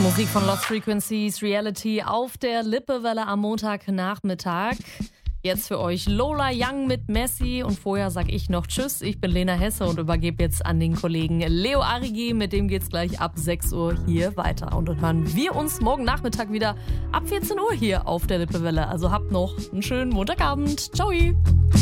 Musik von Lost Frequencies, Reality auf der Lippewelle am Montagnachmittag. Jetzt für euch Lola Young mit Messi und vorher sag ich noch Tschüss. Ich bin Lena Hesse und übergebe jetzt an den Kollegen Leo Arrigi. Mit dem geht's gleich ab 6 Uhr hier weiter. Und dann hören wir uns morgen Nachmittag wieder ab 14 Uhr hier auf der Lippewelle. Also habt noch einen schönen Montagabend. Ciao!